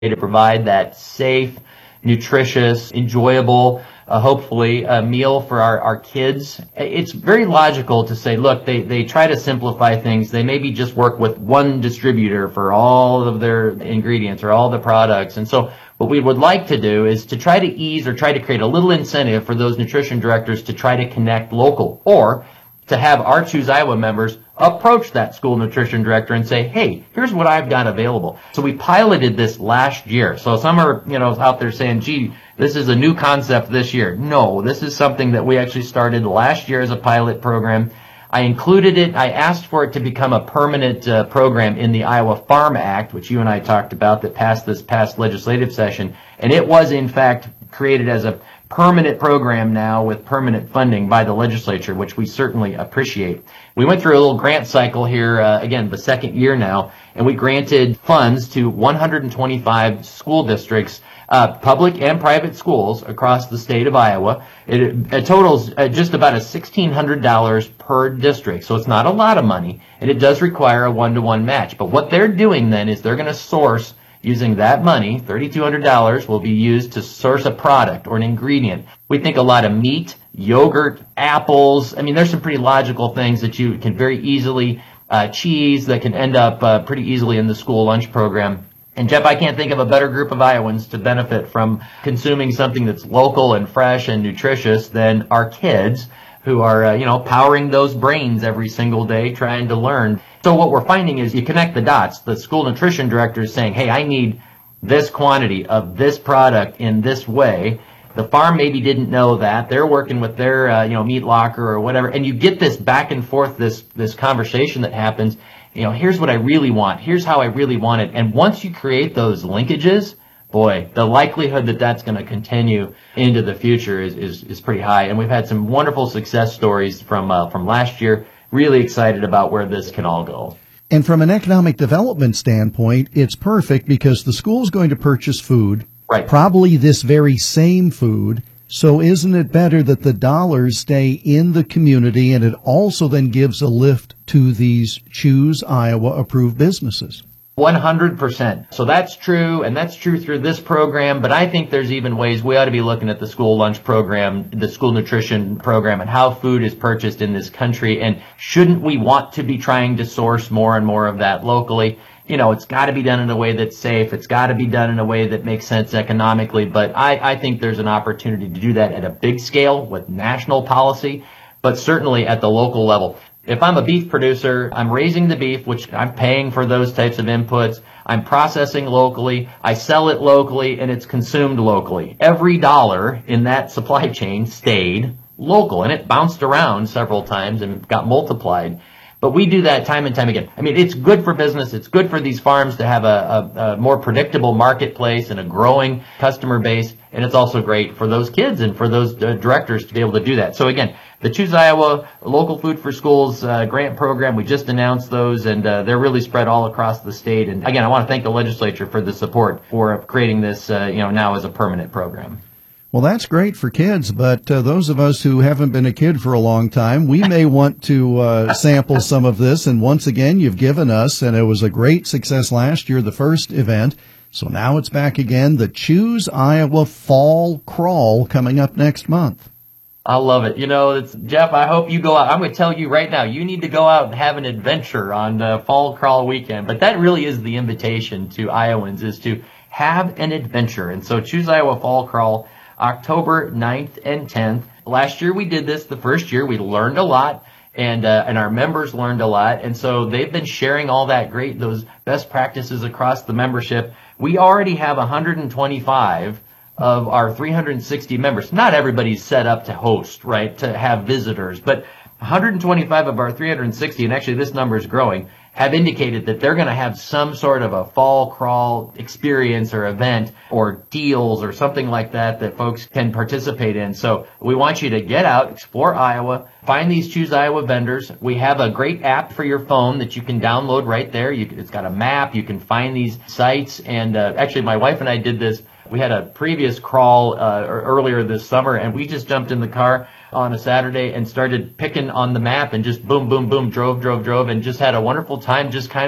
to provide that safe, nutritious, enjoyable, hopefully, a meal for our kids. It's very logical to say, look, they try to simplify things. They maybe just work with one distributor for all of their ingredients or all the products. And so what we would like to do is to try to ease or try to create a little incentive for those nutrition directors to try to connect local, or to have our Choose Iowa members approach that school nutrition director and say, hey, here's what I've got available. So we piloted this last year. So some are, out there saying, gee, this is a new concept this year. No, this is something that we actually started last year as a pilot program. I included it. I asked for it to become a permanent program in the Iowa Farm Act, which you and I talked about, that passed this past legislative session. And it was, in fact, created as a permanent program now with permanent funding by the legislature, which we certainly appreciate. We went through a little grant cycle here, again, the second year now, and we granted funds to 125 school districts, public and private schools across the state of Iowa. It totals just about $1,600 per district, so it's not a lot of money, and it does require a one-to-one match. But what they're doing then is they're going to source, using that money, $3,200 will be used to source a product or an ingredient. We think a lot of meat, yogurt, apples. I mean, there's some pretty logical things that you can very easily, cheese that can end up pretty easily in the school lunch program. And Jeff, I can't think of a better group of Iowans to benefit from consuming something that's local and fresh and nutritious than our kids, who are, powering those brains every single day trying to learn. So what we're finding is you connect the dots. The school nutrition director is saying, hey, I need this quantity of this product in this way. The farm maybe didn't know that. They're working with their, meat locker or whatever. And you get this back and forth, this conversation that happens. Here's what I really want. Here's how I really want it. And once you create those linkages, boy, the likelihood that that's going to continue into the future is pretty high. And we've had some wonderful success stories from last year. Really excited about where this can all go. And from an economic development standpoint, it's perfect because the school's going to purchase food, right? Probably this very same food. So isn't it better that the dollars stay in the community, and it also then gives a lift to these Choose Iowa approved businesses? 100%. So that's true, and that's true through this program, but I think there's even ways we ought to be looking at the school lunch program, the school nutrition program, and how food is purchased in this country, and shouldn't we want to be trying to source more and more of that locally? It's got to be done in a way that's safe. It's got to be done in a way that makes sense economically, but I think there's an opportunity to do that at a big scale with national policy, but certainly at the local level. If I'm a beef producer, I'm raising the beef, which I'm paying for those types of inputs. I'm processing locally. I sell it locally, and it's consumed locally. Every dollar in that supply chain stayed local, and it bounced around several times and got multiplied. But we do that time and time again. I mean, it's good for business. It's good for these farms to have a more predictable marketplace and a growing customer base. And it's also great for those kids and for those directors to be able to do that. So again, the Choose Iowa Local Food for Schools grant program, we just announced those, and they're really spread all across the state. And again, I want to thank the legislature for the support for creating this, now as a permanent program. Well, that's great for kids, but those of us who haven't been a kid for a long time, we may want to sample some of this. And once again, you've given us, and it was a great success last year, the first event. So now it's back again, the Choose Iowa Fall Crawl coming up next month. I love it. Jeff, I hope you go out. I'm going to tell you right now, you need to go out and have an adventure on Fall Crawl weekend. But that really is the invitation to Iowans, is to have an adventure. And so Choose Iowa Fall Crawl, October 9th and 10th. Last year we did this. The first year we learned a lot, and our members learned a lot. And so they've been sharing all those best practices across the membership. We already have 125 of our 360 members. Not everybody's set up to host, right, to have visitors, but 125 of our 360, and actually this number is growing, have indicated that they're going to have some sort of a fall crawl experience or event or deals or something like that folks can participate in. So we want you to get out, explore Iowa, find these Choose Iowa vendors. We have a great app for your phone that you can download right there. It's got a map. You can find these sites. And actually, my wife and I did this. We had a previous crawl earlier this summer, and we just jumped in the car on a Saturday and started picking on the map and just boom, boom, boom, drove, and just had a wonderful time just kind of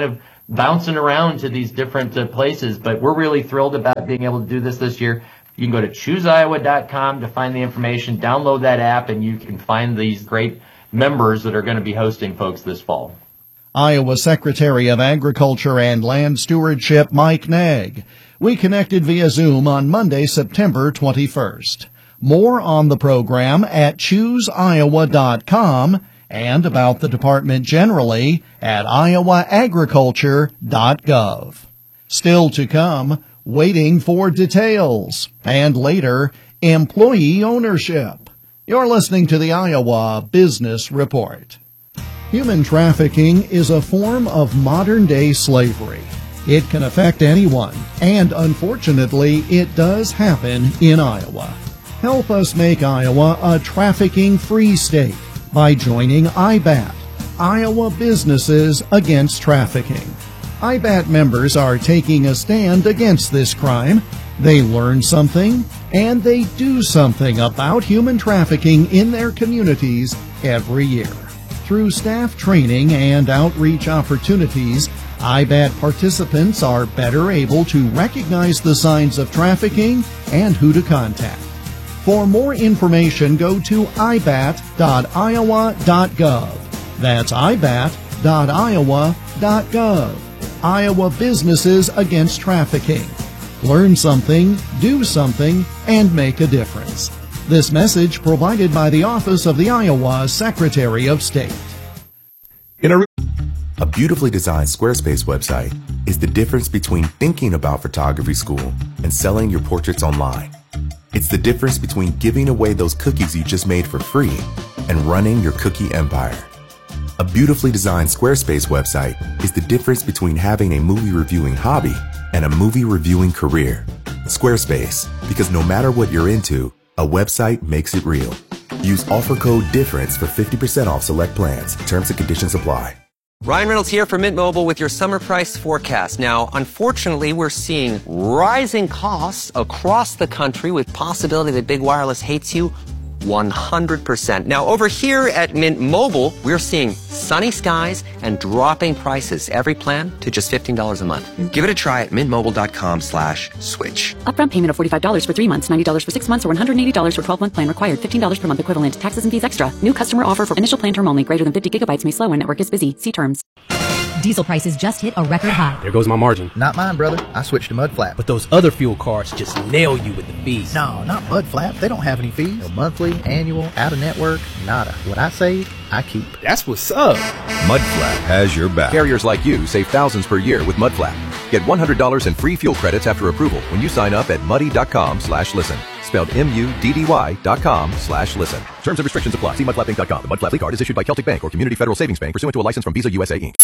bouncing around to these different places. But we're really thrilled about being able to do this year. You can go to chooseiowa.com to find the information, download that app, and you can find these great members that are going to be hosting folks this fall. Iowa Secretary of Agriculture and Land Stewardship Mike Naig. We connected via Zoom on Monday, September 21st. More on the program at chooseiowa.com and about the department generally at iowaagriculture.gov. Still to come, waiting for details, and later, employee ownership. You're listening to the Iowa Business Report. Human trafficking is a form of modern-day slavery. It can affect anyone, and unfortunately, it does happen in Iowa. Help us make Iowa a trafficking-free state by joining IBAT, Iowa Businesses Against Trafficking. IBAT members are taking a stand against this crime. They learn something, and they do something about human trafficking in their communities every year. Through staff training and outreach opportunities, IBAT participants are better able to recognize the signs of trafficking and who to contact. For more information, go to ibat.iowa.gov. That's ibat.iowa.gov. Iowa Businesses Against Trafficking. Learn something, do something, and make a difference. This message provided by the Office of the Iowa Secretary of State. A beautifully designed Squarespace website is the difference between thinking about photography school and selling your portraits online. It's the difference between giving away those cookies you just made for free and running your cookie empire. A beautifully designed Squarespace website is the difference between having a movie reviewing hobby and a movie reviewing career. Squarespace, because no matter what you're into, a website makes it real. Use offer code DIFFERENCE for 50% off select plans. Terms and conditions apply. Ryan Reynolds here from Mint Mobile with your summer price forecast. Now, unfortunately, we're seeing rising costs across the country with possibility that big wireless hates you 100%. Now, over here at Mint Mobile, we're seeing sunny skies and dropping prices. Every plan to just $15 a month. Give it a try at mintmobile.com/switch. Upfront payment of $45 for 3 months, $90 for 6 months, or $180 for 12-month plan required. $15 per month equivalent. Taxes and fees extra. New customer offer for initial plan term only. Greater than 50 gigabytes may slow when network is busy. See terms. Diesel prices just hit a record high. There goes my margin. Not mine, brother. I switched to Mudflap. But those other fuel cards just nail you with the fees. No, not Mudflap. They don't have any fees. No monthly, annual, out-of-network, nada. What I save, I keep. That's what's up. Mudflap has your back. Carriers like you save thousands per year with Mudflap. Get $100 in free fuel credits after approval when you sign up at muddy.com/listen. Spelled MUDDY.com/listen. Terms and restrictions apply. See mudflapinc.com. The Mudflap card is issued by Celtic Bank or Community Federal Savings Bank pursuant to a license from Visa USA Inc.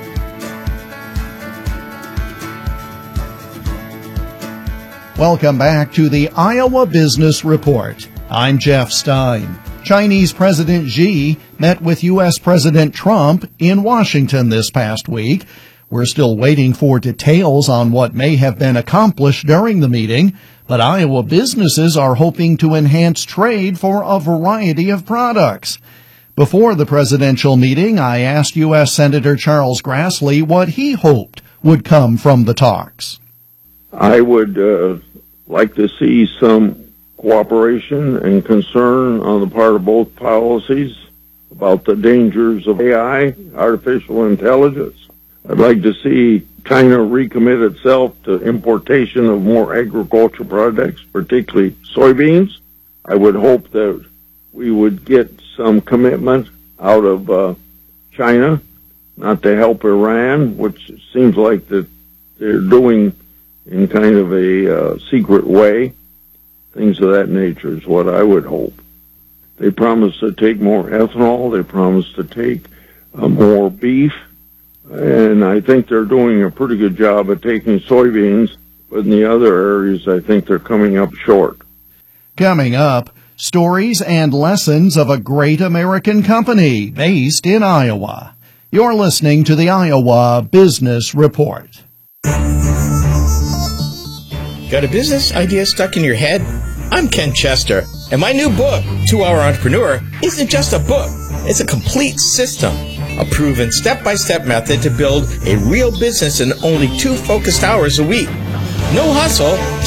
Welcome back to the Iowa Business Report. I'm Jeff Stein. Chinese President Xi met with U.S. President Trump in Washington this past week. We're still waiting for details on what may have been accomplished during the meeting, but Iowa businesses are hoping to enhance trade for a variety of products. Before the presidential meeting, I asked U.S. Senator Charles Grassley what he hoped would come from the talks. I would like to see some cooperation and concern on the part of both policies about the dangers of AI, artificial intelligence. I'd like to see China recommit itself to importation of more agricultural products, particularly soybeans. I would hope that we would get some commitment out of China, not to help Iran, which seems like that they're doing in kind of a secret way. Things of that nature is what I would hope. They promised to take more ethanol. They promised to take more beef. And I think they're doing a pretty good job at taking soybeans. But in the other areas, I think they're coming up short. Coming up, stories and lessons of a great American company based in Iowa. You're listening to the Iowa Business Report. Got a business idea stuck in your head? I'm Ken Chester, and my new book, 2 Hour Entrepreneur, isn't just a book. It's a complete system a proven step-by-step method to build a real business in only 2 focused hours a week. No hustle,